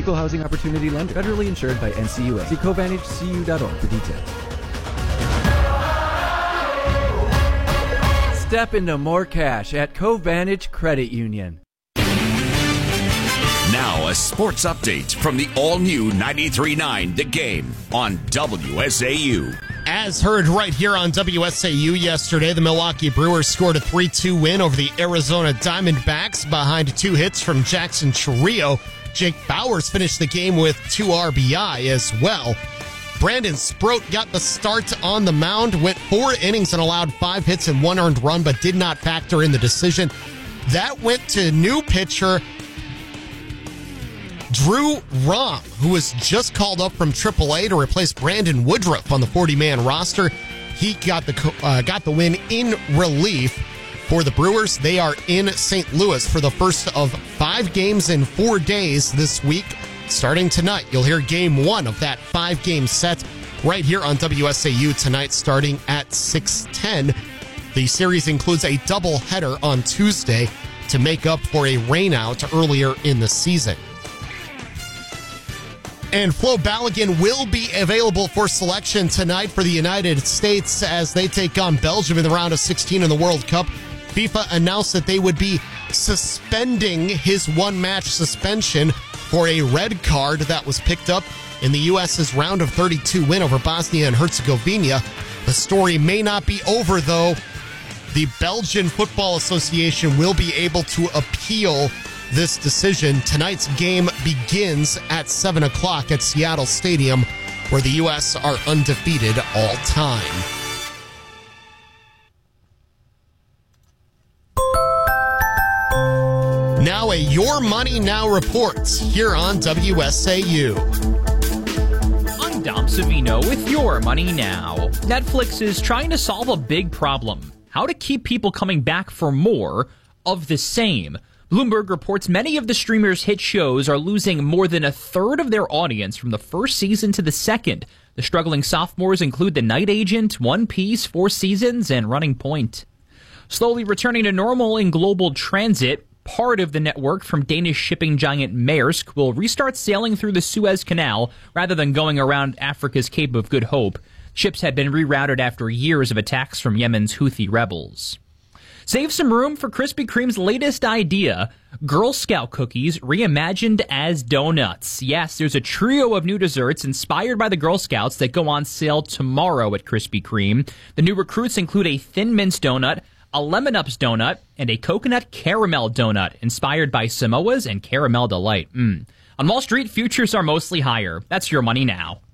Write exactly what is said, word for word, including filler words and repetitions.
Equal housing opportunity lender. Federally insured by N C U A. See Covantage C U dot org for details. Step into more cash at Covantage Credit Union. Now a sports update from the all-new ninety-three point nine The Game on W S A U. As heard right here on W S A U yesterday, the Milwaukee Brewers scored a three two win over the Arizona Diamondbacks behind two hits from Jackson Chourio. Jake Bauers finished the game with two R B I as well. Brandon Sproat got the start on the mound, went four innings and allowed five hits and one earned run, but did not factor in the decision. That went to new pitcher Drew Rom, who was just called up from triple A to replace Brandon Woodruff on the forty-man roster. He got the uh, got the win in relief for the Brewers. They are in Saint Louis for the first of five games in four days this week. Starting tonight, you'll hear game one of that five-game set right here on W S A U tonight, starting at six ten. The series includes a doubleheader on Tuesday to make up for a rainout earlier in the season. And Flo Balogun will be available for selection tonight for the United States as they take on Belgium in the round of sixteen in the World Cup. FIFA announced that they would be suspending his one-match suspension for a red card that was picked up in the U S's round of thirty-two win over Bosnia and Herzegovina. The story may not be over, though. The Belgian Football Association will be able to appeal this decision. Tonight's game begins at seven o'clock at Seattle Stadium, where the U S are undefeated all time. Now a Your Money Now report here on W S A U. I'm Dom Savino with Your Money Now. Netflix is trying to solve a big problem: how to keep people coming back for more of the same. Bloomberg reports many of the streamers' hit shows are losing more than a third of their audience from the first season to the second. The struggling sophomores include The Night Agent, One Piece, Four Seasons, and Running Point. Slowly returning to normal in global transit, part of the network from Danish shipping giant Maersk will restart sailing through the Suez Canal rather than going around Africa's Cape of Good Hope. Ships had been rerouted after years of attacks from Yemen's Houthi rebels. Save some room for Krispy Kreme's latest idea: Girl Scout cookies reimagined as donuts. Yes, there's a trio of new desserts inspired by the Girl Scouts that go on sale tomorrow at Krispy Kreme. The new recruits include a Thin Mints donut, a Lemon Ups donut, and a coconut caramel donut inspired by Samoa's and Caramel Delight. Mm. On Wall Street, futures are mostly higher. That's Your Money Now.